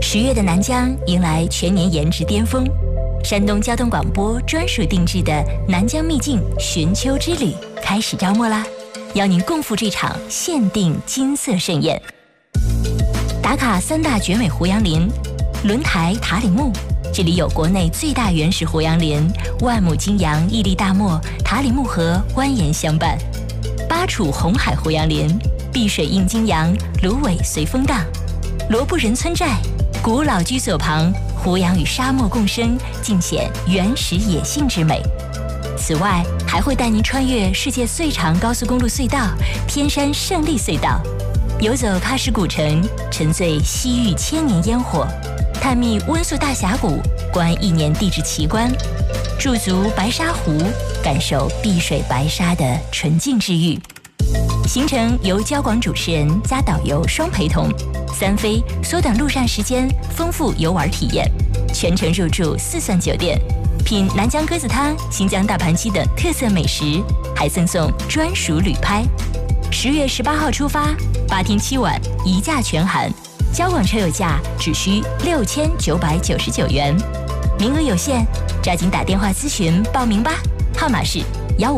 10月的南疆迎来全年颜值巅峰，山东交通广播专属定制的南疆秘境寻秋之旅开始招募啦！邀您共赴这场限定金色盛宴。打卡3大绝美胡杨林，轮台塔里木，这里有国内最大原始胡杨林，万亩金杨屹立大漠，塔里木河蜿蜒相伴。巴楚红海胡杨林，碧水映金杨，芦苇随风荡。罗布人村寨，古老居所旁，胡杨与沙漠共生，尽显原始野性之美。此外，还会带您穿越世界最长高速公路隧道天山胜利隧道，游走喀什古城，沉醉西域千年烟火，探秘温宿大峡谷，观1年地质奇观，驻足白沙湖，感受碧水白沙的纯净治愈。行程由交广主持人加导游双陪同，3飞缩短陆上时间，丰富游玩体验，全程入住4钻酒店，品南疆鸽子汤、新疆大盘鸡等特色美食，还赠送专属旅拍。10月18号出发，8天7晚，1价全含，交广车友价只需6999元，名额有限，抓紧打电话咨询报名吧，号码是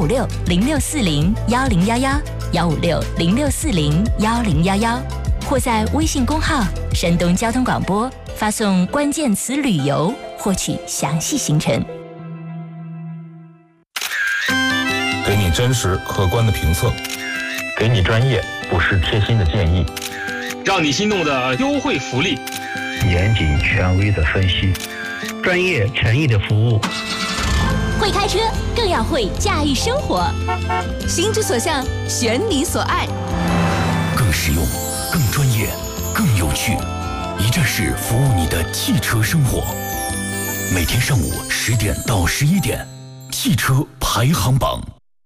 15606401011，15606401011，或在微信公号山东交通广播发送关键词旅游获取详细行程。 给你真实客观的评测， 给你专业不失贴心的建议， 让你心动的优惠福利， 严谨权威的分析，专业诚意的服务。 会开车更要会驾驭生活， 心之所向，选你所爱， 更实用，更专业，更有趣，一站式服务你的汽车生活。每天上午10点到11点，汽车排行榜。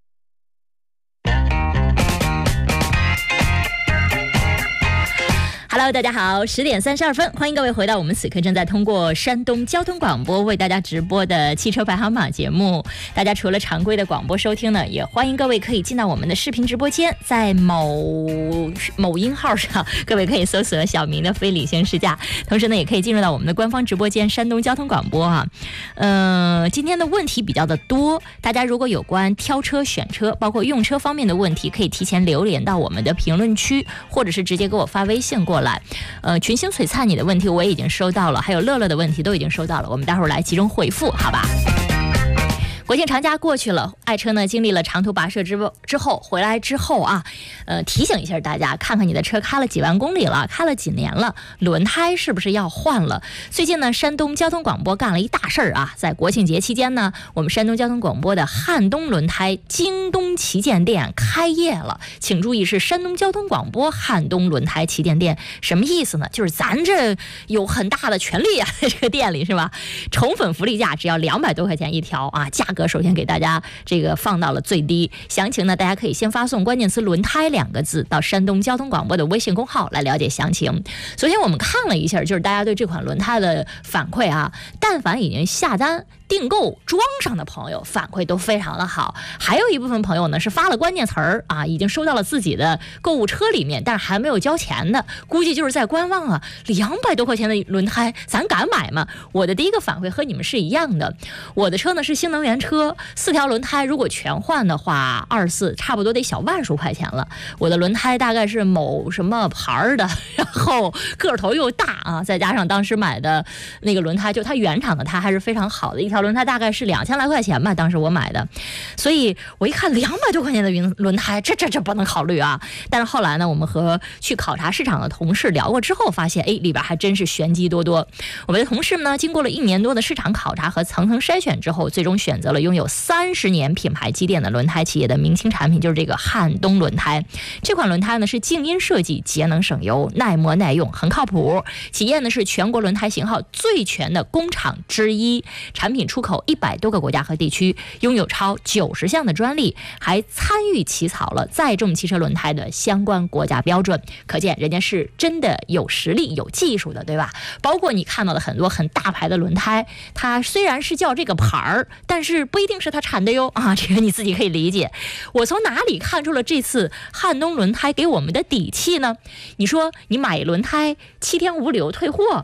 Hello， 大家好，10点32分，欢迎各位回到我们此刻正在通过山东交通广播为大家直播的汽车排行榜节目。大家除了常规的广播收听呢，也欢迎各位可以进到我们的视频直播间，在某音号上，各位可以搜索小明的非理性试驾，同时呢，也可以进入到我们的官方直播间山东交通广播啊。今天的问题比较的多，大家如果有关挑车、选车，包括用车方面的问题，可以提前留言到我们的评论区，或者是直接给我发微信过来。群星璀璨你的问题我也已经收到了，还有乐乐的问题都已经收到了，我们待会儿来集中回复，好吧？国庆长假过去了，爱车呢经历了长途跋涉之后回来之后啊，提醒一下大家，看看你的车开了几万公里了，开了几年了，轮胎是不是要换了？最近呢，山东交通广播干了一大事儿啊，在国庆节期间呢，我们山东交通广播的汉东轮胎京东旗舰店开业了，请注意是山东交通广播汉东轮胎旗舰店，什么意思呢？就是咱这有很大的权利啊，在这个店里是吧？宠粉福利价只要200多块钱一条啊，价格首先给大家这个放到了最低，详情呢大家可以先发送关键词轮胎2个字到山东交通广播的微信公号来了解详情。昨天我们看了一下，就是大家对这款轮胎的反馈啊，但凡已经下单订购装上的朋友反馈都非常的好，还有一部分朋友呢是发了关键词儿啊，已经收到了自己的购物车里面，但是还没有交钱的，估计就是在观望啊。200多块钱的轮胎咱敢买吗？我的第一个反馈和你们是一样的，我的车呢是新能源车，4条轮胎如果全换的话，24差不多得小万数块钱了。我的轮胎大概是某什么牌的，然后个头又大啊，再加上当时买的那个轮胎，就它原厂的，它还是非常好的，一条轮胎大概是2000来块钱吧，当时我买的。所以我一看200多块钱的轮胎，这不能考虑啊。但是后来呢，我们和去考察市场的同事聊过之后，发现里边还真是玄机多多。我们的同事呢，经过了1年多的市场考察和层层筛选之后，最终选择了拥有30年品牌积淀的轮胎企业的明星产品，就是这个汉东轮胎。这款轮胎呢是静音设计，节能省油，耐磨耐用，很靠谱。企业呢是全国轮胎型号最全的工厂之一，产品出口100多个国家和地区，拥有超90项的专利，还参与起草了载重汽车轮胎的相关国家标准。可见人家是真的有实力有技术的，对吧？包括你看到的很多很大牌的轮胎，它虽然是叫这个牌儿，但是不一定是它产的哟啊，这个你自己可以理解。我从哪里看出了这次汉东轮胎给我们的底气呢？你说你买轮胎7天无理由退货，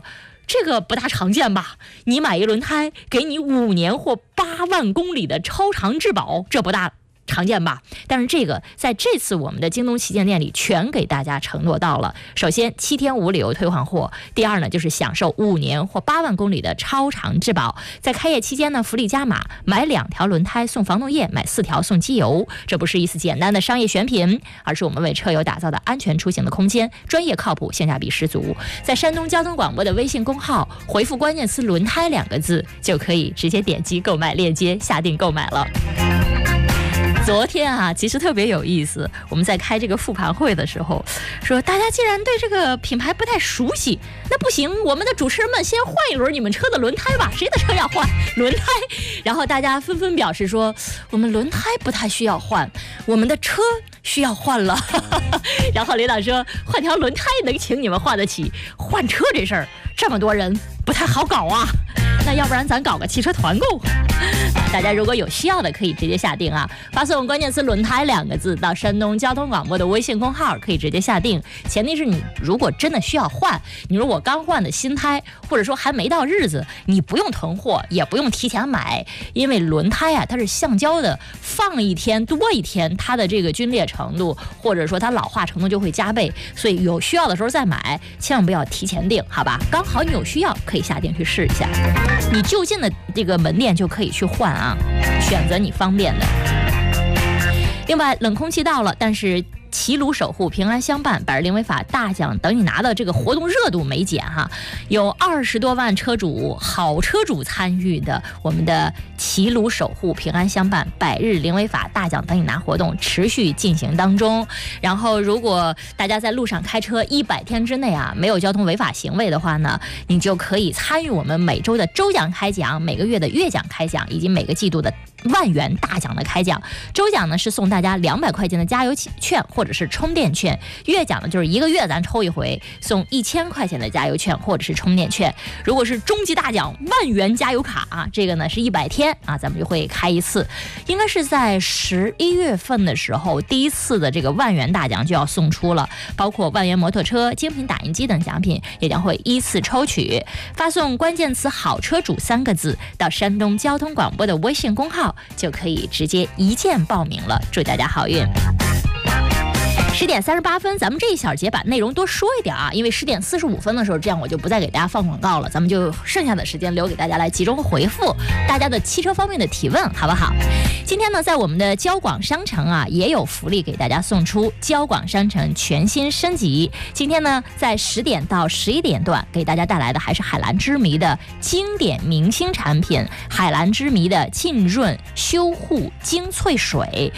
这个不大常见吧？你买一轮胎，给你5年或8万公里的超长质保，这不大常见吧？但是这个在这次我们的京东旗舰店里全给大家承诺到了。首先7天无理由退换货，第二呢就是享受5年或8万公里的超长质保。在开业期间呢，福利加码，买2条轮胎送防冻液，买4条送机油。这不是一次简单的商业选品，而是我们为车友打造的安全出行的空间，专业靠谱，性价比十足。在山东交通广播的微信公号回复关键词轮胎2个字，就可以直接点击购买链接下定购买了。昨天啊，其实特别有意思。我们在开这个复盘会的时候，说大家既然对这个品牌不太熟悉，那不行，我们的主持人们先换一轮你们车的轮胎吧。谁的车要换轮胎？然后大家纷纷表示说，我们轮胎不太需要换，我们的车需要换了。然后领导说，换条轮胎能请你们换得起，换车这事儿这么多人不太好搞啊。那要不然咱搞个汽车团购，大家如果有需要的可以直接下定啊，发送关键词轮胎2个字到山东交通广播的微信公号，可以直接下定。前提是你如果真的需要换，你说我刚换的新胎，或者说还没到日子，你不用囤货，也不用提前买，因为轮胎啊它是橡胶的，放一天多一天，它的这个皲裂程度或者说它老化程度就会加倍，所以有需要的时候再买，千万不要提前订，好吧？刚好你有需要可以下定去试一下。你就近的这个门店就可以去换啊，选择你方便的。另外，冷空气到了，但是齐鲁守护平安相伴，百日零违法大奖等你拿的这个活动热度没减哈，有20多万车主好车主参与的我们的齐鲁守护平安相伴百日零违法大奖等你拿活动持续进行当中。然后如果大家在路上开车100天之内啊没有交通违法行为的话呢，你就可以参与我们每周的周奖开奖，每个月的月奖开奖，以及每个季度的10000元大奖的开奖。周奖呢是送大家200块钱的加油券或者是充电券，月奖呢就是1个月咱抽一回，送1000块钱的加油券或者是充电券。如果是终极大奖10000元加油卡啊，这个呢是100天啊，咱们就会开一次，应该是在11月份的时候，第一次的这个10000元大奖就要送出了，包括10000元摩托车、精品打印机等奖品也将会依次抽取。发送关键词好车主3个字到山东交通广播的微信公号，就可以直接一键报名了，祝大家好运。10点38分，咱们这一小节把内容多说一点啊，因为10点45分的时候，这样我就不再给大家放广告了，咱们就剩下的时间留给大家来集中回复大家的汽车方面的提问，好不好？今天呢，在我们的交广商城啊，也有福利给大家送出，交广商城全新升级。今天呢，在10点到11点段，给大家带来的还是海蓝之谜的经典明星产品，海蓝之谜的浸润修护精粹水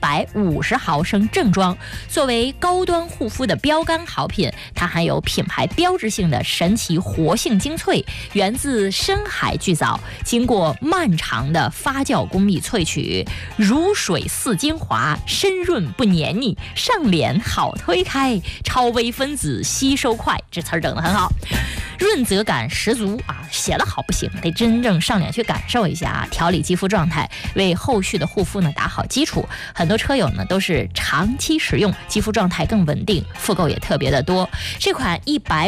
150毫升正装。作为高端护肤的标杆好品，它含有品牌标志性的神奇活性精粹，源自深海巨藻，经过漫长的发酵工艺萃取，如水似精华，深润不黏腻，上脸好推开，超微分子吸收快，这词儿整得很好，润泽感十足啊！写得好不行，得真正上脸去感受一下啊！调理肌肤状态，为后续的护肤呢打好基础。很多车友呢都是长期使用，肌肤状态更稳定，复购也特别的多。这款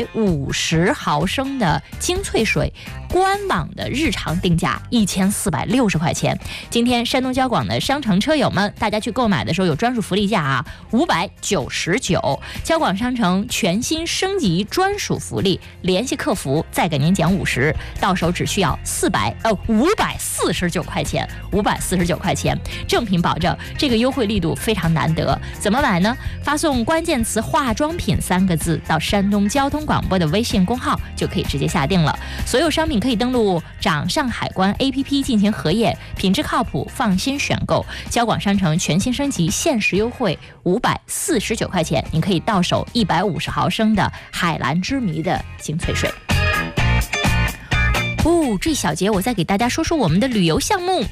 150毫升的精粹水，官网的日常定价1460块钱。今天山东交广的商城车友们，大家去购买的时候有专属福利价啊，599。交广商城全新升级专属福利，联系客服再给您减50，到手只需要549块钱，549块钱，正品保证，这个优惠力度非常难得。怎么买呢？发送关键词化妆品3个字到山东交通广播的微信公号，就可以直接下定了。所有商品可以登录掌上海关 APP 进行核验，品质靠谱，放心选购。交广商城全新升级，限时优惠549块钱，您可以到手150毫升的海蓝之谜的精粹水。这小节我再给大家说说我们的旅游项目。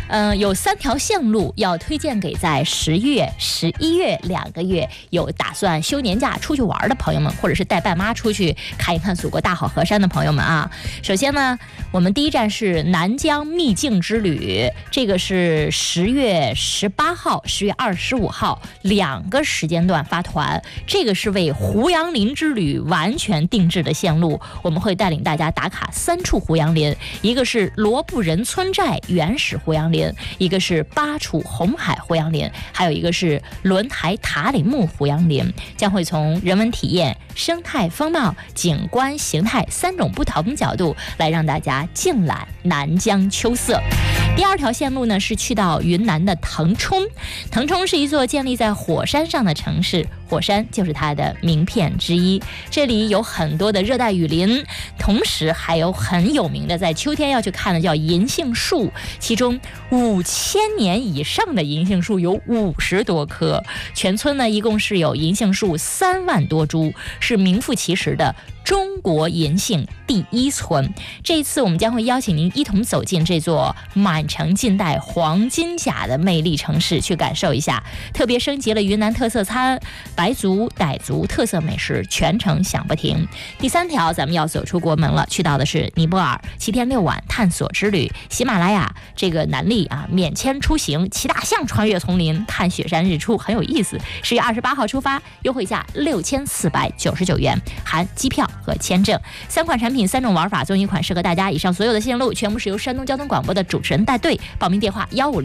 有3条线路要推荐给在10月、11月2个月有打算休年假出去玩的朋友们，或者是带爸妈出去看一看祖国大好河山的朋友们啊。首先呢，我们第一站是南疆秘境之旅，这个是10月18号、10月25号2个时间段发团，这个是为胡杨林之旅完全定制的线路，我们会带领大家打卡3处胡杨林，一个是罗布人村寨原始胡杨林，一个是巴楚红海胡杨林，还有一个是轮台塔里木胡杨林，将会从人文体验、生态风貌、景观形态3种不同角度来让大家尽览南疆秋色。第2条线路呢是去到云南的腾冲，腾冲是一座建立在火山上的城市，火山就是它的名片之一，这里有很多的热带雨林，同时还有很有名的在秋天要去看的叫银杏树，其中5000年以上的银杏树有50多棵，全村呢一共是有银杏树3万多株，是名副其实的中国银杏第1村。这一次我们将会邀请您一同走进这座满城尽带黄金甲的魅力城市，去感受一下，特别升级了云南特色餐，白族、傣族特色美食全程享不停。第3条咱们要走出国门了，去到的是尼泊尔7天6晚探索之旅，喜马拉雅这个南麓啊，免签出行，骑大象穿越丛林，看雪山日出，很有意思。10月28号出发，优惠价6499元，含机票和签证，3款产品3种玩法，总一款适合大家。以上所有的线路全部是由山东交通广播的主持人带队，报名电话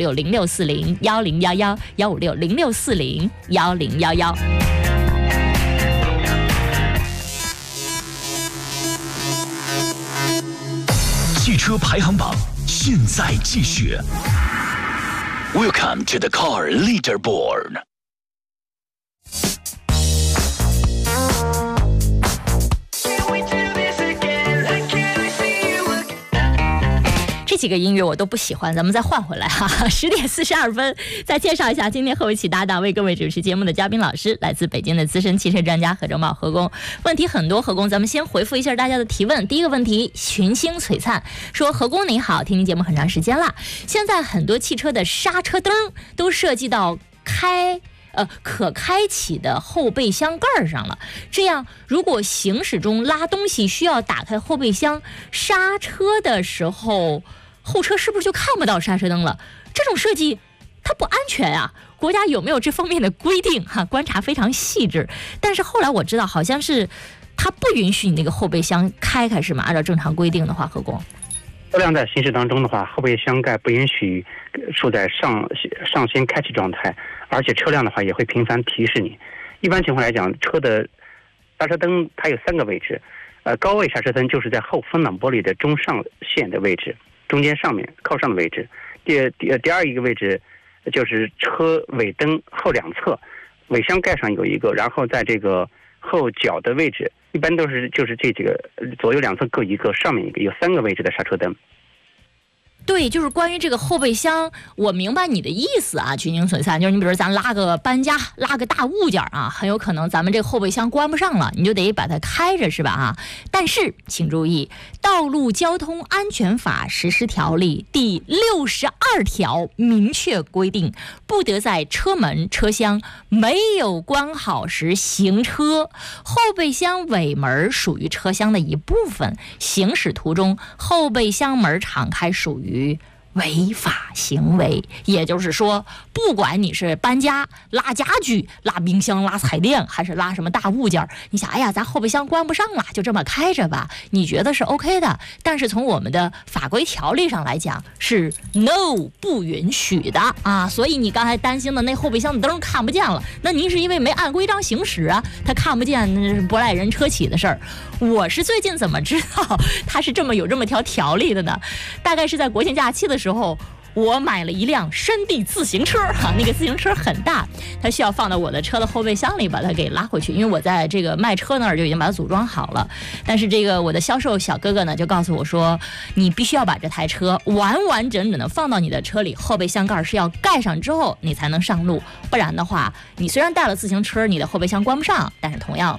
15606401011，15606401011。 汽车排行榜现在继续。Welcome to the car leaderboard。 这几个音乐我都不喜欢，咱们再换回来哈。10点42分，再介绍一下今天和我一起搭档为各位主持节目的嘉宾老师，来自北京的资深汽车专家何正茂何工。问题很多，何工，咱们先回复一下大家的提问。第一个问题，群星璀璨说：何工您好，听您节目很长时间了，现在很多汽车的刹车灯都设计到可开启的后备箱盖上了，这样如果行驶中拉东西需要打开后备箱，刹车的时候后车是不是就看不到刹车灯了？这种设计它不安全啊，国家有没有这方面的规定哈？观察非常细致，但是后来我知道好像是它不允许你那个后备箱开是吗？按照正常规定的话，何工。 车辆在行驶当中的话，后备箱盖不允许处在上先开启状态，而且车辆的话也会频繁提示你。一般情况来讲，车的刹车灯它有3个位置，高位刹车灯就是在后风挡玻璃的中上线的位置，中间上面靠上的位置。第二一个位置就是车尾灯后2侧，尾箱盖上有一个，然后在这个后脚的位置，一般都是就是这几个左右2侧各一个，上面一个，有3个位置的刹车灯。 对，就是关于这个后备箱，我明白你的意思啊，群星璀璨，就是你比如咱拉个搬家，拉个大物件啊，很有可能咱们这个后备箱关不上了，你就得把它开着，是吧啊？但是请注意，《道路交通安全法实施条例》第62条明确规定，不得在车门、车厢没有关好时行车，后备箱尾门属于车厢的一部分，行驶途中后备箱门敞开属于违法行为。也就是说，不管你是搬家、拉家具、拉冰箱、拉彩电，还是拉什么大物件，你想，哎呀，咱后备箱关不上了，就这么开着吧，你觉得是 OK 的，但是从我们的法规条例上来讲是 no 不允许的啊。所以你刚才担心的那后备箱的灯看不见了，那您是因为没按规章行驶啊，他看不见，那是不赖人车企的事儿。我是最近怎么知道他是有这么条条例的呢？大概是在国庆假期的时候，我买了一辆山地自行车那个自行车很大，它需要放到我的车的后备箱里把它给拉回去，因为我在这个卖车那儿就已经把它组装好了。但是这个我的销售小哥哥呢就告诉我说，你必须要把这台车完完整整的放到你的车里，后备箱盖是要盖上之后你才能上路，不然的话你虽然带了自行车，你的后备箱关不上，但是同样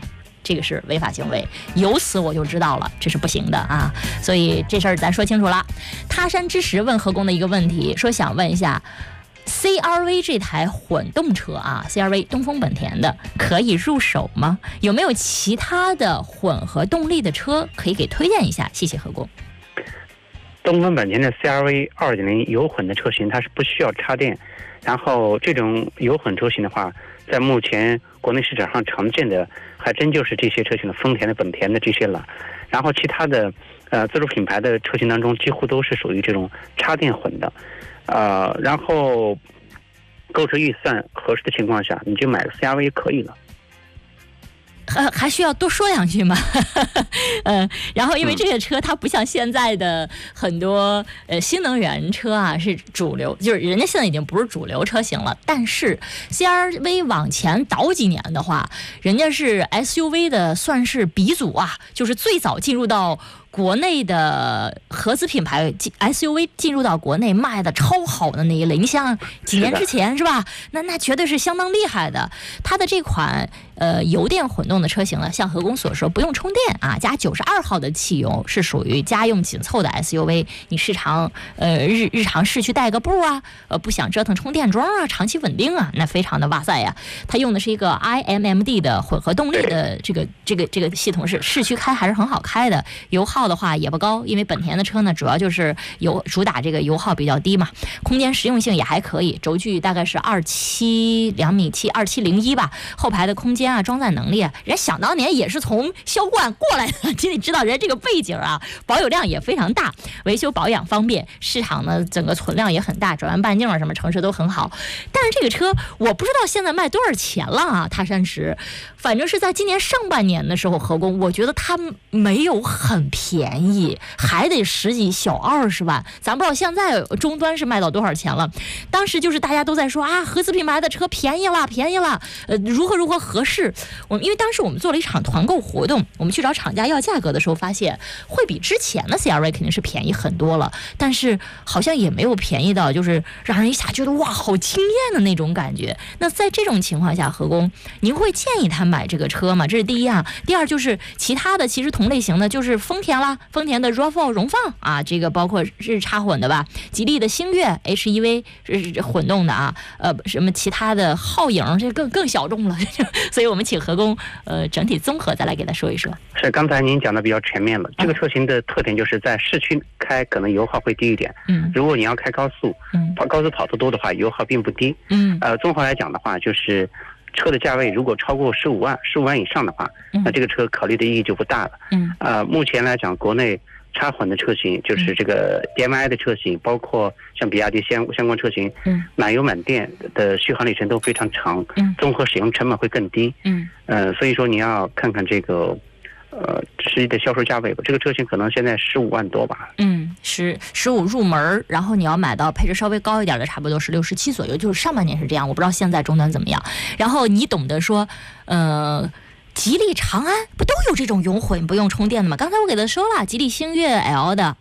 这个是违法行为。由此我就知道了，这是不行的啊。所以这事儿咱说清楚了。他山之石问何工的一个问题，说想问一下。CR-V 这台混动车啊 ，CR-V 东风本田的可以入手吗？有没有其他的混合动力的车可以给推荐一下？谢谢何工。 东风本田的 CR-V 2.0 油混的车型，它是不需要插电。然后这种油混车型的话，在目前国内市场上常见的，还真就是这些车型的丰田的、本田的这些了。然后其他的自主品牌的车型当中，几乎都是属于这种插电混的。然后购车预算合适的情况下，你就买个 CR-V 可以了。 还需要多说两句吗？然后因为这个车它不像现在的很多新能源车啊是主流，就是人家现在已经不是主流车型了。但是 CR-V 往前倒几年的话，人家是 SUV 的算是鼻祖啊，就是最早进入到国内的合资品牌 SUV 进入到国内卖的超好的那一类，你像几年之前是吧？那绝对是相当厉害的。它的这款油电混动的车型呢，像何工所说，不用充电啊，加92号的汽油，是属于家用紧凑的 SUV。你日常市区带个步啊，不想折腾充电桩啊，长期稳定啊，那非常的哇塞呀！它用的是一个 iMMD 的混合动力的这个系统，是市区开还是很好开的，油耗的话也不高，因为本田的车呢主要就是主打这个油耗比较低嘛，空间实用性也还可以，轴距大概是2.7米2701吧，后排的空间啊装载能力啊，人想当年也是从销冠过来的，你知道人这个背景啊，保有量也非常大，维修保养方便，市场呢整个存量也很大，转弯半径啊什么城市都很好。但是这个车我不知道现在卖多少钱了啊，他山石，反正是在今年上半年的时候，何工我觉得它没有很便宜，还得10几小20万，咱不知道现在终端是卖到多少钱了。当时就是大家都在说啊，合资品牌的车便宜了，如何合适。因为当时我们做了一场团购活动，我们去找厂家要价格的时候，发现会比之前的 CR-V 肯定是便宜很多了，但是好像也没有便宜到就是让人一下觉得哇好惊艳的那种感觉。那在这种情况下，何工您会建议他买这个车吗？这是第一啊。第二就是其他的其实同类型的就是丰田的 RAV4 荣放啊，这个包括是插混的吧，吉利的星越 H1V 是混动的啊，什么其他的皓影这更小众了，所以我们请何工整体综合再来给他说一说。 是刚才您讲的比较全面了，这个车型的特点就是在市区开可能油耗会低一点，如果你要开高速，高速跑得多的话，油耗并不低，综合来讲的话，就是车的价位如果超过15万以上的话，那这个车考虑的意义就不大了。目前来讲，国内插混的车型，就是这个 DMI 的车型，包括像比亚迪相关车型，满油满电的续航里程都非常长，综合使用成本会更低。所以说你要看看这个实际的销售价位吧，这个车型可能现在15万多吧。15 入门，然后你要买到配置稍微高一点的，差不多16、17左右，就是上半年是这样，我不知道现在终端怎么样。然后你懂得说，吉利长安不都有这种油混不用充电的吗？刚才我给他说了，吉利星越 L 的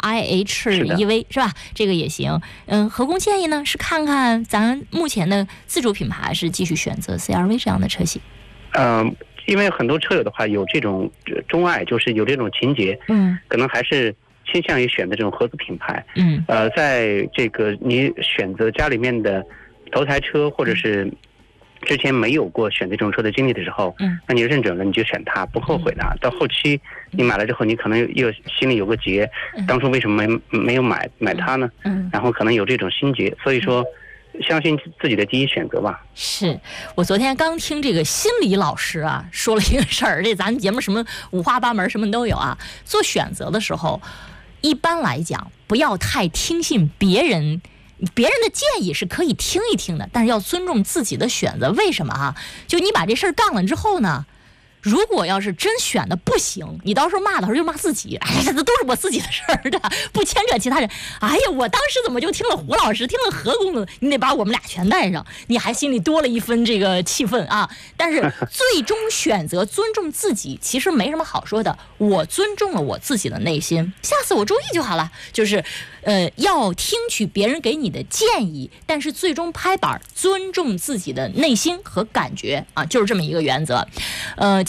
IH1V 是吧？这个也行。何工建议呢是看看咱目前的自主品牌是继续选择 CR-V 这样的车型。 因为很多车友的话有这种钟爱，就是有这种情节，可能还是倾向于选择这种合资品牌。在这个你选择家里面的头台车，或者是之前没有过选这种车的经历的时候，那你认准了你就选它，不后悔的。到后期你买了之后，你可能又心里有个结，当初为什么没有买它呢？然后可能有这种心结，所以说相信自己的第一选择吧。 是我昨天刚听这个心理老师啊说了一个事儿，这咱们节目什么五花八门什么都有啊。做选择的时候，一般来讲不要太听信别人的建议是可以听一听的，但是要尊重自己的选择。为什么啊？就你把这事儿干了之后呢，如果要是真选的不行，你到时候骂的时候就骂自己，哎呀，这都是我自己的事儿的，不牵扯其他人。哎呀，我当时怎么就听了胡老师，听了何工的，你得把我们俩全带上，你还心里多了一分这个气氛啊。但是最终选择尊重自己，其实没什么好说的。我尊重了我自己的内心，下次我注意就好了。就是要听取别人给你的建议，但是最终拍板尊重自己的内心和感觉啊，就是这么一个原则。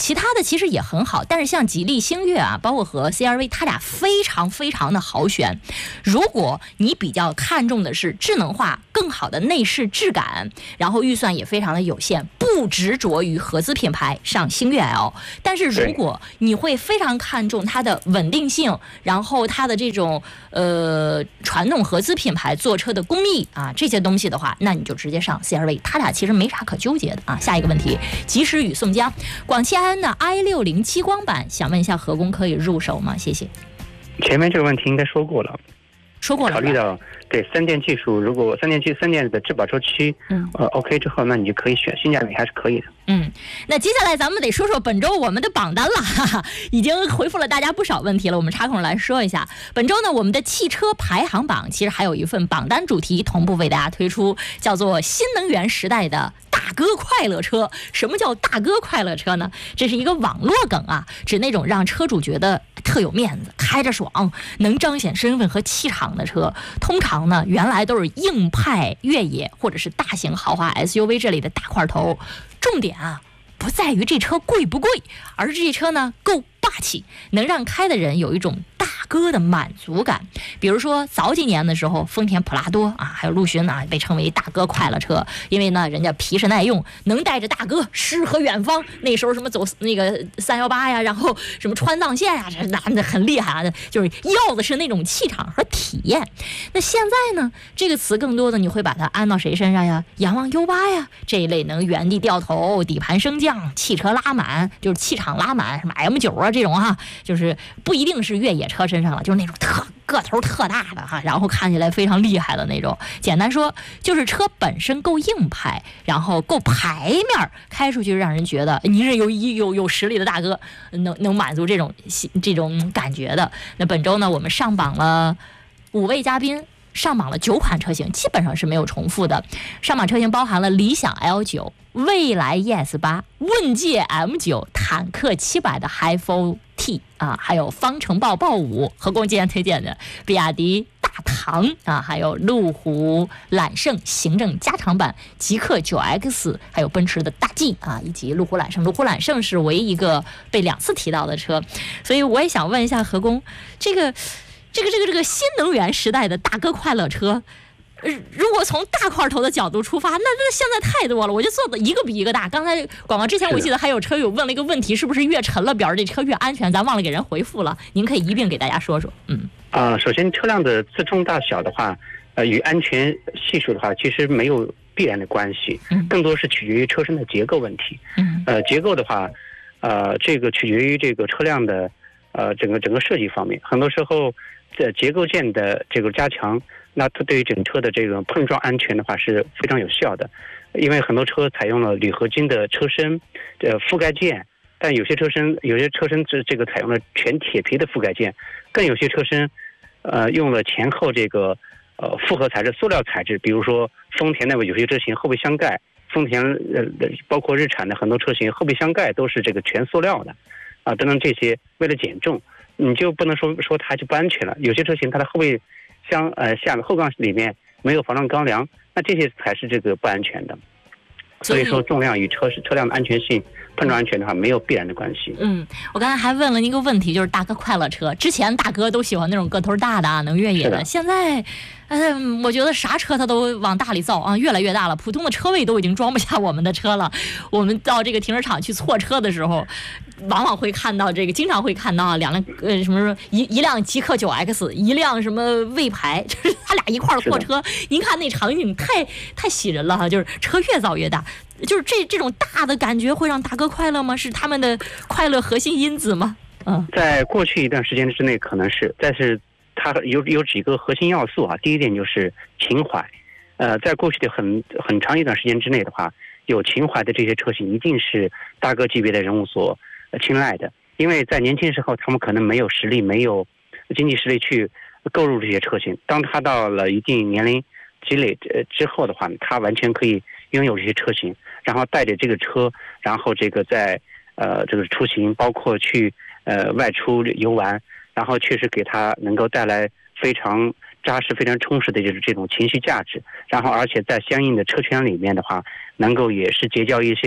其他的其实也很好，但是像吉利星越啊，包括和 CR-V， 它俩非常非常的好选。如果你比较看重的是智能化、更好的内饰质感，然后预算也非常的有限，不执着于合资品牌，上星越 L。但是如果你会非常看重它的稳定性，然后它的这种传统合资品牌做车的工艺啊这些东西的话，那你就直接上 CR-V， 它俩其实没啥可纠结的啊。下一个问题，及时雨宋江，广汽埃安的 i60激光版，想问一下何工可以入手吗？谢谢。 前面这个问题应该说过了。考虑到对3电技术，如果3电的质保周期OK 之后，那你就可以选，性价比还是可以的。 那接下来咱们得说说本周我们的榜单了，哈哈，已经回复了大家不少问题了，我们插空来说一下。本周呢，我们的汽车排行榜其实还有一份榜单主题同步为大家推出，叫做新能源时代的大哥快乐车。什么叫大哥快乐车呢？这是一个网络梗啊，指那种让车主觉得特有面子、开着爽、能彰显身份和气场的车。通常呢，原来都是硬派越野或者是大型豪华 SUV 这类的大块头。重点啊，不在于这车贵不贵，而是这车呢够霸气，能让开的人有一种大哥的满足感。比如说早几年的时候，丰田普拉多啊，还有陆巡啊，被称为大哥快乐车，因为呢人家皮实耐用，能带着大哥诗和远方。那时候什么走那个318呀，然后什么川藏线呀，这男的很厉害啊，就是要的是那种气场和体验。那现在呢，这个词更多的你会把它安到谁身上呀？仰望 U8 呀，这一类能原地掉头、底盘升降、汽车拉满，就是气场拉满，什么 M9啊这种哈，就是不一定是越野车身上了，就是那种个头特大的哈，然后看起来非常厉害的那种。简单说，就是车本身够硬派，然后够牌面，开出去让人觉得你是有实力的大哥，能满足这种感觉的。那本周呢，我们上榜了5位嘉宾。上榜了9款车型，基本上是没有重复的。上榜车型包含了理想 L9、蔚来 ES8、问界 M9、坦克700的 Hi4 T 啊，还有方程豹豹5，何工今天推荐的比亚迪大唐啊，还有路虎揽胜行政加长版、极客 9X， 还有奔驰的大 G 啊，以及路虎揽胜。路虎揽胜是唯一一个被2次提到的车，所以我也想问一下何工，这个新能源时代的大哥快乐车，如果从大块头的角度出发，那现在太多了，我就做的一个比一个大。刚才广告之前我记得还有车友问了一个问题，是不是越沉了表示这车越安全？咱忘了给人回复了，您可以一并给大家说说。 首先车辆的自重大小的话，与安全系数的话其实没有必然的关系，更多是取决于车身的结构问题。结构的话，这个取决于这个车辆的整个设计方面，很多时候在结构件的这个加强，那它对于整车的这个碰撞安全的话是非常有效的。因为很多车采用了铝合金的车身覆盖件，但有些车身这个采用了全铁皮的覆盖件，更有些车身用了前后这个复合材质塑料材质，比如说丰田的有些车型后备箱盖，丰田包括日产的很多车型后备箱盖都是这个全塑料的啊，等等这些，为了减重，你就不能说它就不安全了。有些车型它的后备箱下面后杠里面没有防撞钢梁，那这些才是这个不安全的。所以说重量与车辆的安全性、碰撞安全的话没有必然的关系。 我刚才还问了一个问题，就是大哥快乐车，之前大哥都喜欢那种个头大的能越野的，现在我觉得啥车它都往大里造啊，越来越大了，普通的车位都已经装不下我们的车了。我们到这个停车场去错车的时候，往往会看到经常会看到两辆一辆极客 9X， 一辆什么魏牌，就是他俩一块儿错车。您看那场景太喜人了哈，就是车越造越大。就是这种大的感觉会让大哥快乐吗？是他们的快乐核心因子吗？ 在过去一段时间之内可能是，但是它有几个核心要素啊。第一点就是情怀，在过去的很长一段时间之内的话，有情怀的这些车型一定是大哥级别的人物所青睐的，因为在年轻时候他们可能没有实力、没有经济实力去购入这些车型，当他到了一定年龄积累之后的话，他完全可以拥有这些车型，然后带着这个车，然后这个在这个出行，包括去外出游玩，然后确实给他能够带来非常扎实、非常充实的就是这种情绪价值，然后而且在相应的车圈里面的话，能够也是结交一些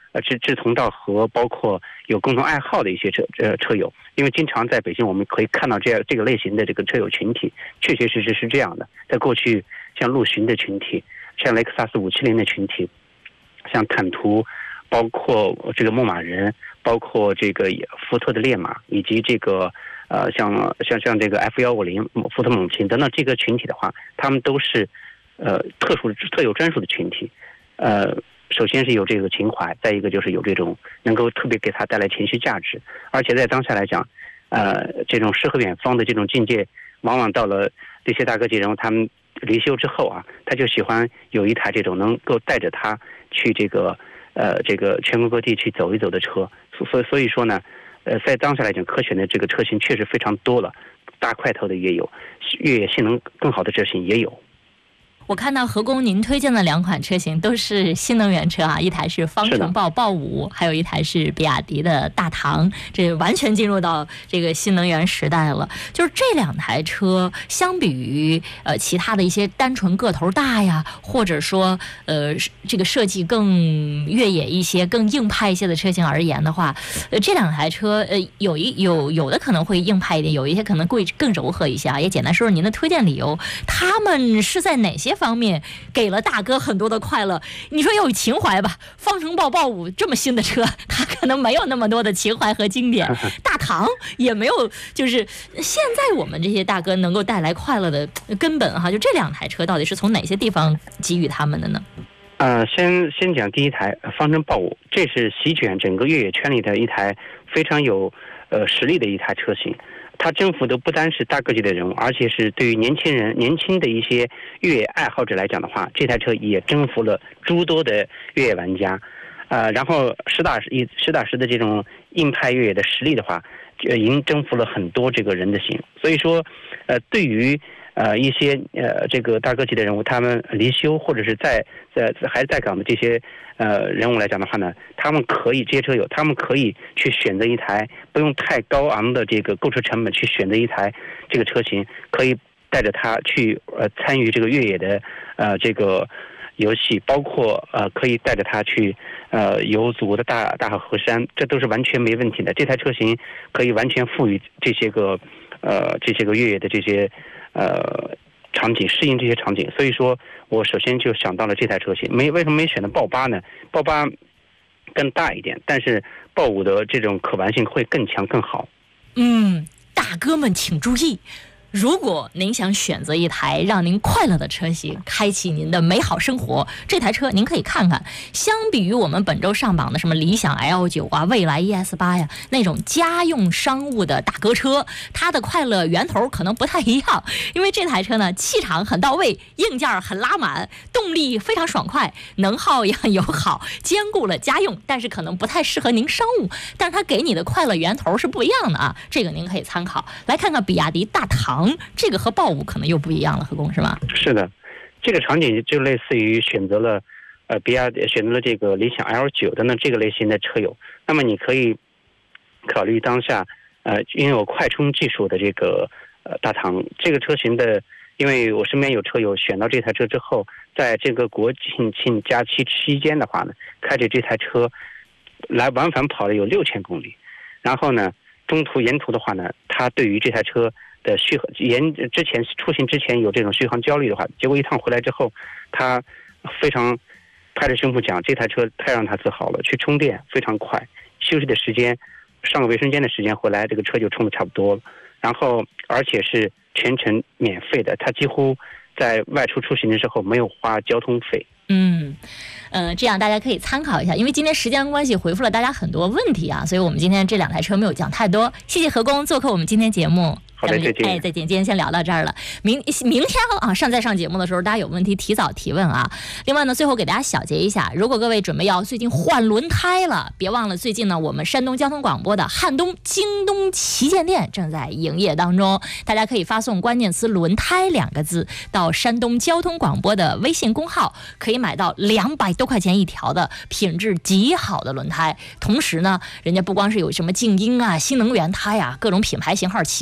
志同道合，包括有共同爱好的一些车友。因为经常在北京我们可以看到这个类型的这个车友群体，确确实实是这样的。在过去，像陆巡的群体，像雷克萨斯570的群体，像坦途，包括这个牧马人，包括这个福特的烈马，以及这个像这个 F150福特猛禽等等这个群体的话，他们都是特有专属的群体。首先是有这个情怀，再一个就是有这种能够特别给他带来情绪价值，而且在当下来讲，这种诗和远方的这种境界，往往到了这些大哥级人物他们离休之后啊，他就喜欢有一台这种能够带着他去这个全国各地去走一走的车。所以说呢，在当下来讲，可选的这个车型确实非常多了，大块头的也有，越野性能更好的车型也有。 我看到何工您推荐的2款车型都是新能源车啊，一台是方程豹豹5，还有一台是比亚迪的大唐，这完全进入到这个新能源时代了。就是这2台车相比于其他的一些单纯个头大呀，或者说这个设计更越野一些、更硬派一些的车型而言的话，这2台车有的可能会硬派一点，有一些可能更柔和一些啊。也简单说说您的推荐理由，他们是在哪些方面给了大哥很多的快乐？你说有情怀吧，方程豹5这么新的车，它可能没有那么多的情怀和经典，大唐也没有，就是现在我们这些大哥能够带来快乐的根本哈。就这2台车到底是从哪些地方给予他们的呢？ 先讲第一台方程豹5，这是席卷整个越野圈里的一台非常有实力的一台车型。它征服的不单是大个级的人物，而且是对于年轻的一些越野爱好者来讲的话，这台车也征服了诸多的越野玩家。然后实打实的这种硬派越野的实力的话，已经征服了很多这个人的心。所以说，对于一些这个大个级的人物，他们离休或者是还在岗的这些人物来讲的话呢，这些车友他们可以去选择一台不用太高昂的这个购车成本，去选择一台这个车型，可以带着他去参与这个越野的这个游戏，包括可以带着他去游祖国的大好河山，这都是完全没问题的。这台车型可以完全赋予这些个越野的这些场景，适应这些场景。所以说我首先就想到了这台车型。为什么没选择豹8呢？豹8更大一点，但是豹5的这种可玩性会更强更好。 大哥们请注意，如果您想选择一台让您快乐的车型，开启您的美好生活，这台车您可以看看。相比于我们本周上榜的什么理想 L9 啊、蔚来 ES8 呀，那种家用商务的大哥车，它的快乐源头可能不太一样。因为这台车呢，气场很到位，硬件很拉满，动力非常爽快，能耗也很友好，兼顾了家用，但是可能不太适合您商务。但是它给你的快乐源头是不一样的啊，这个您可以参考。来看看比亚迪大唐。这个和豹5可能又不一样了，何工是吗？ 是的，这个场景就类似于选择了选择了这个理想 L9 的这个类型的车友，那么你可以考虑当下拥有快充技术的这个大唐这个车型的。因为我身边有车友选到这台车之后，在这个国庆假期期间的话呢，开着这台车来往返跑了有6000公里，然后呢沿途的话呢，他对于这台车的出行之前有这种续航焦虑的话，结果一趟回来之后，他非常拍着胸脯讲，这台车太让他自豪了，去充电非常快，休息的时间上个卫生间的时间回来，这个车就充的差不多了，然后而且是全程免费的，他几乎在外出行的时候没有花交通费。 这样大家可以参考一下，因为今天时间关系回复了大家很多问题啊，所以我们今天这2台车没有讲太多。谢谢何工做客我们今天节目。 好的，再见。 再见。今天先聊到这儿了。明天啊，再上节目的时候，大家有问题提早提问啊。另外呢，最后给大家小结一下，如果各位准备要最近换轮胎了，别忘了最近呢，我们山东交通广播的汉东京东旗舰店正在营业当中，大家可以发送关键词轮胎2个字到山东交通广播的微信公号，可以买到200多块钱一条的品质极好的轮胎。同时呢，人家不光是有什么静音啊、新能源胎啊，各种品牌型号齐全，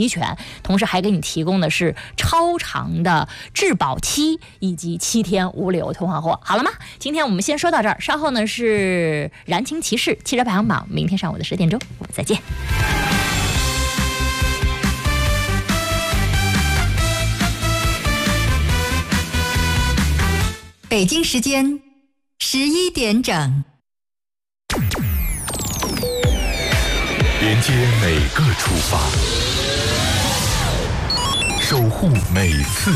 同时还给你提供的是超长的质保期以及7天无理由退换货。好了吗？今天我们先说到这儿，稍后呢是燃情骑士汽车排行榜，明天上午的10点钟我们再见。 北京时间11点整， 连接每个出发，守护每次